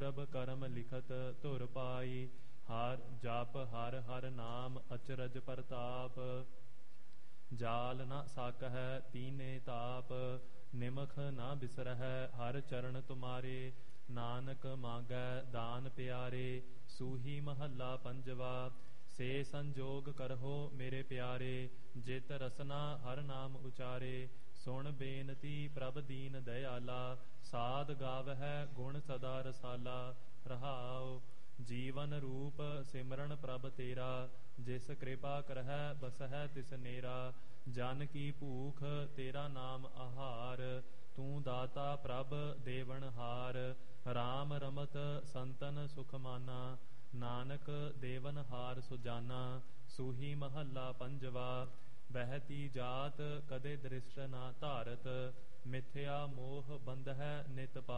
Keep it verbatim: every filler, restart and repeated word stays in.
ਪੂਰਬ ਕਰਮ ਲਿਖਤ ਧੁਰ ਪਾਈ। ਹਰ ਜਪ ਹਰ ਹਰ ਨਾਮ ਅਚਰਜ ਪ੍ਰਤਾਪ। ਜਾਲ ਨ ਸਾਕਹਿ ਤੀਨੇ ਤਾਪ। ਨਿਮਖ ਨ ਬਿਸਰਹਿ ਹਰ ਚਰਨ ਤੁਮਾਰੇ। ਨਾਨਕ ਮਾਂਗੈ ਦਾਨ ਪਿਆਰੇ। ਸੂਹੀ ਮਹੱਲਾ ਪੰਜਵਾ। ਸੇ ਸੰਜੋਗ ਕਰਹੁ ਮੇਰੇ ਪਿਆਰੇ। ਜਿਤ ਰਸਨਾ ਹਰ ਨਾਮ ਉਚਾਰੇ। ਸੁਣ ਬੇਨਤੀ ਪ੍ਰਭ ਦੀਨ ਦਇਆਲਾ। ਸਾਧ ਗਾਵਹਿ ਗੁਣ ਸਦਾ ਰਸਾਲਾ। ਰਹਾਉ ਜੀਵਨ ਰੂਪ ਸਿਮਰਨ ਪ੍ਰਭ ਤੇਰਾ। ਜਿਸ ਕਿਰਪਾ ਕਰਹਿ ਬਸਹਿ ਤਿਸ ਨੇਰਾ। ਜਨ ਕੀ ਭੂਖ ਤੇਰਾ ਨਾਮ ਆਹਾਰ। ਤੂੰ ਦਾਤਾ ਪ੍ਰਭ ਦੇਵਨਹਾਰ। ਰਾਮ ਰਮਤ ਸੰਤਨ ਸੁਖ ਮਾਨਾ। ਨਾਨਕ ਦੇਵਨਹਾਰ ਸੁਜਾਨਾ। ਸੂਹੀ ਮਹੱਲਾ ਪੰਜਵਾ। ਬਹਿਤੀ ਜਾਤ ਕਦੇ ਦ੍ਰਿਸ਼ਟ ਨਾ ਧਾਰਤ। ਮਿਥਿਆ ਮੋਹ ਬੰਧਹਿ ਨਿਤ ਪਾ